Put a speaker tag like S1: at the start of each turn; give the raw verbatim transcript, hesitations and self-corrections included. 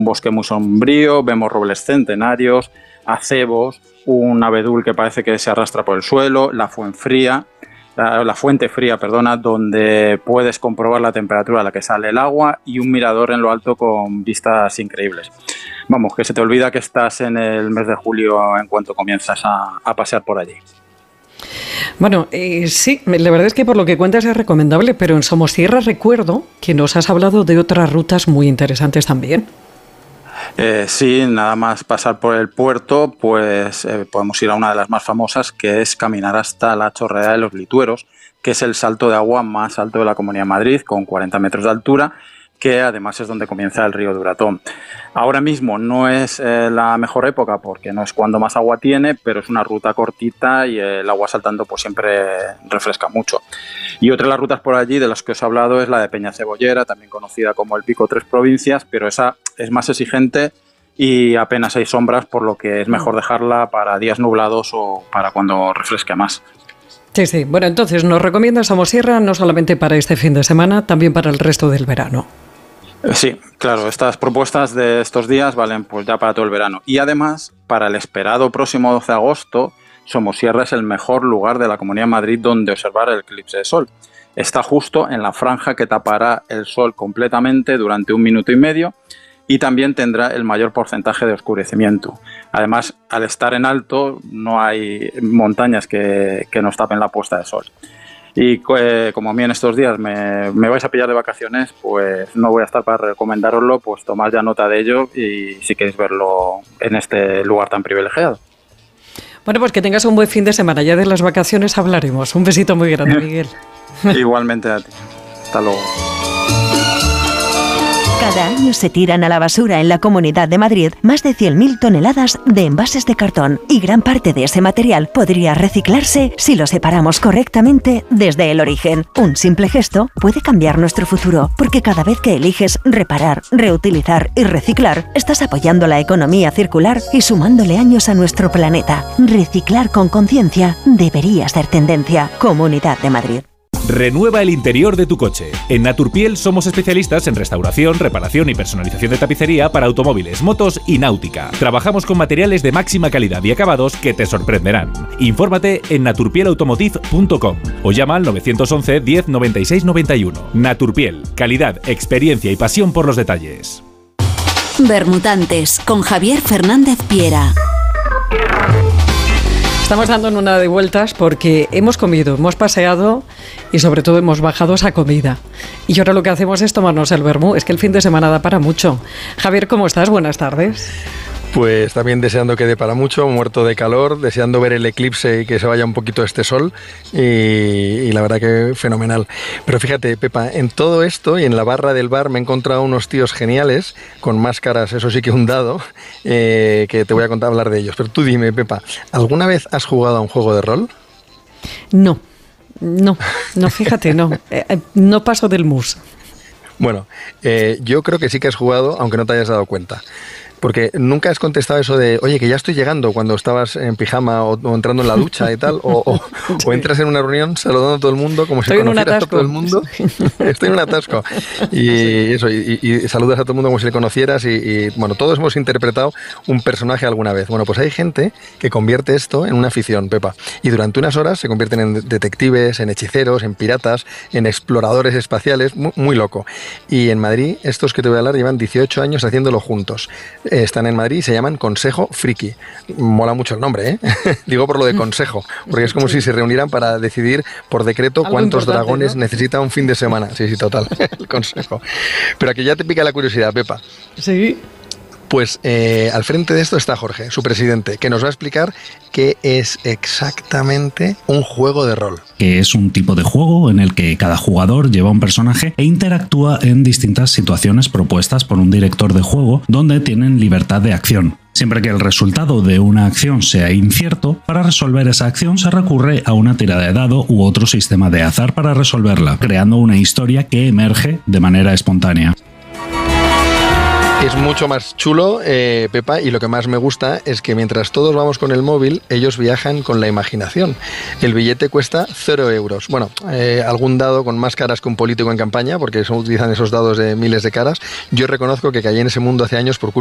S1: un bosque muy sombrío, vemos robles centenarios, acebos, un abedul que parece que se arrastra por el suelo, la fuenfría, la, la fuente fría, perdona, donde puedes comprobar la temperatura a la que sale el agua y un mirador en lo alto con vistas increíbles. Vamos, que se te olvida que estás en el mes de julio en cuanto comienzas a, a pasear por allí.
S2: Bueno, eh, sí, la verdad es que por lo que cuentas es recomendable, pero en Somosierra recuerdo que nos has hablado de otras rutas muy interesantes también.
S1: Eh, sí, nada más pasar por el puerto, pues eh, podemos ir a una de las más famosas, que es caminar hasta la Chorrera de los Litueros, que es el salto de agua más alto de la Comunidad de Madrid, con cuarenta metros de altura, que además es donde comienza el río Duratón. Ahora mismo no es eh, la mejor época porque no es cuando más agua tiene, pero es una ruta cortita y el agua saltando pues siempre refresca mucho. Y otra de las rutas por allí de las que os he hablado es la de Peña Cebollera, también conocida como el Pico Tres Provincias, pero esa es más exigente y apenas hay sombras, por lo que es mejor dejarla para días nublados o para cuando refresque más.
S2: Sí, sí. Bueno, entonces nos recomiendas Somosierra no solamente para este fin de semana, también para el resto del verano.
S1: Sí, claro, estas propuestas de estos días valen pues ya para todo el verano. Y además, para el esperado próximo doce de agosto, Somosierra es el mejor lugar de la Comunidad de Madrid donde observar el eclipse de sol. Está justo en la franja que tapará el sol completamente durante un minuto y medio y también tendrá el mayor porcentaje de oscurecimiento. Además, al estar en alto, no hay montañas que, que nos tapen la puesta de sol. Y eh, como a mí en estos días me, me vais a pillar de vacaciones, pues no voy a estar para recomendároslo, pues tomad ya nota de ello y si queréis verlo en este lugar tan privilegiado.
S2: Bueno, pues que tengas un buen fin de semana, ya de las vacaciones hablaremos. Un besito muy grande, Miguel.
S1: Igualmente a ti. Hasta luego.
S3: Cada año se tiran a la basura en la Comunidad de Madrid más de cien mil toneladas de envases de cartón y gran parte de ese material podría reciclarse si lo separamos correctamente desde el origen. Un simple gesto puede cambiar nuestro futuro, porque cada vez que eliges reparar, reutilizar y reciclar, estás apoyando la economía circular y sumándole años a nuestro planeta. Reciclar con conciencia debería ser tendencia. Comunidad de Madrid.
S4: Renueva el interior de tu coche. En Naturpiel somos especialistas en restauración, reparación y personalización de tapicería para automóviles, motos y náutica. Trabajamos con materiales de máxima calidad y acabados que te sorprenderán. Infórmate en naturpiel automotive punto com o llama al nueve once, diez, noventa y seis, noventa y uno. Naturpiel, calidad, experiencia y pasión por los detalles.
S5: Bermutantes con Javier Fernández Piera.
S2: Estamos dando una de vueltas porque hemos comido, hemos paseado y sobre todo hemos bajado esa comida. Y ahora lo que hacemos es tomarnos el vermú. Es que el fin de semana da para mucho. Javier, ¿cómo estás? Buenas tardes.
S6: Pues también deseando que dé para mucho, muerto de calor, deseando ver el eclipse y que se vaya un poquito este sol y, y la verdad que fenomenal. Pero fíjate, Pepa, en todo esto y en la barra del bar me he encontrado unos tíos geniales, con máscaras, eso sí que un dado, eh, que te voy a contar hablar de ellos. Pero tú dime, Pepa, ¿alguna vez has jugado a un juego de rol?
S2: No, no, no, fíjate, no, eh, no paso del mus.
S6: Bueno, eh, yo creo que sí que has jugado, aunque no te hayas dado cuenta. Porque nunca has contestado eso de, oye, que ya estoy llegando, cuando estabas en pijama o, o entrando en la ducha y tal, o, o, sí. o entras en una reunión saludando a todo el mundo como si conocieras a todo el mundo. Estoy en un atasco. Y sí. eso, y, y saludas a todo el mundo como si le conocieras y, y, bueno, todos hemos interpretado un personaje alguna vez. Bueno, pues hay gente que convierte esto en una afición, Pepa. Y durante unas horas se convierten en detectives, en hechiceros, en piratas, en exploradores espaciales, muy, muy loco. Y en Madrid, estos que te voy a hablar llevan dieciocho años haciéndolo juntos. Están en Madrid y se llaman Consejo Friki. Mola mucho el nombre, ¿eh? Digo por lo de consejo, porque es como sí. si se reunieran para decidir por decreto Algo cuántos dragones, ¿no?, necesita un fin de semana. Sí, sí, total, el consejo. Pero aquí ya te pica la curiosidad, Pepa.
S2: Sí.
S6: Pues eh, al frente de esto está Jorge, su presidente, que nos va a explicar qué es exactamente un juego de rol.
S7: Que es un tipo de juego en el que cada jugador lleva un personaje e interactúa en distintas situaciones propuestas por un director de juego donde tienen libertad de acción. Siempre que el resultado de una acción sea incierto, para resolver esa acción se recurre a una tirada de dado u otro sistema de azar para resolverla, creando una historia que emerge de manera espontánea.
S6: Es mucho más chulo, eh, Pepa, y lo que más me gusta es que mientras todos vamos con el móvil, ellos viajan con la imaginación. El billete cuesta cero euros. Bueno, eh, algún dado con más caras que un político en campaña, porque son, utilizan esos dados de miles de caras. Yo reconozco que caí en ese mundo hace años por culpa